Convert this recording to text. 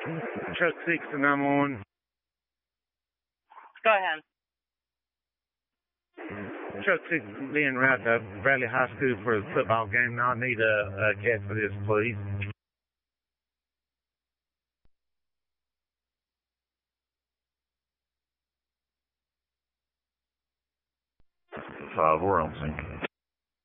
Truck 6 and I'm on. Go ahead. Truck 6 being route to Bradley High School for a football game. Now I need a cat for this, please. 5, we're on sync.